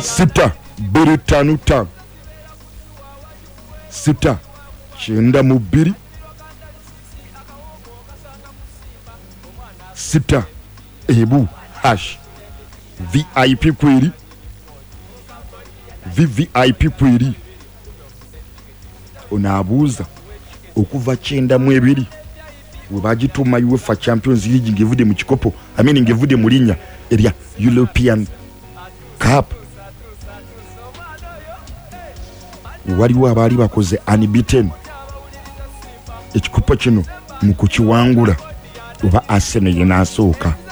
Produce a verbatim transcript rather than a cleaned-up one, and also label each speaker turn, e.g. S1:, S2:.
S1: sita bbiri ttaano ttaano sita kyenda mu bbiri sita ebu hash V I P kweri V V I P kweri onaabuuza okuva kyenda mu ebiri we bagituma UEFA Champions League ngevudde mu kikopo I mean ngevudde mu linnya erya European Cup waliwo abaali bakoze unbeaten ekikopo kino mu kukiwangula oba Arsenal yenasooka